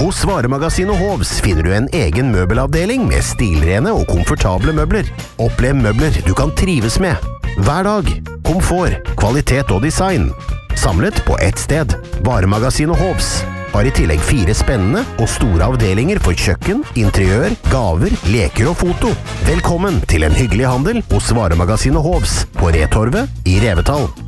Hos Varemagasinet Hovs finner du en egen møbelavdeling med stilrene og komfortable møbler. Opplev møbler du kan trives med. Hver dag. Komfort, kvalitet og design. Samlet på ett sted. Varemagasinet Hovs har i tillegg 4 spennende og store avdelinger for kjøkken, interiør, gaver, leker og foto. Velkommen til en hyggelig handel hos Varemagasinet Hovs på Retorvet i Revetal.